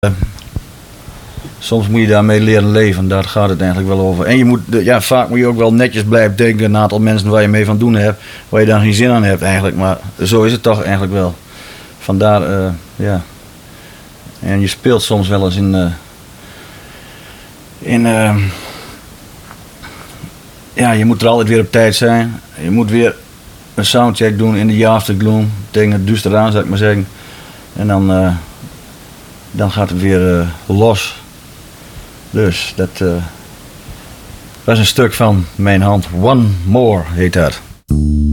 Soms moet je daarmee leren leven, daar gaat het eigenlijk wel over. En je moet, vaak moet je ook wel netjes blijven denken, een aantal mensen waar je mee van doen hebt, waar je dan geen zin aan hebt eigenlijk, maar zo is het toch eigenlijk wel. Vandaar, ja. En je speelt soms wel eens je moet er altijd weer op tijd zijn. Je moet weer een soundcheck doen in de aftergloom, tegen het duister aan zou ik maar zeggen. En dan gaat het weer los. Dus dat is een stuk van mijn hand. One More heet dat.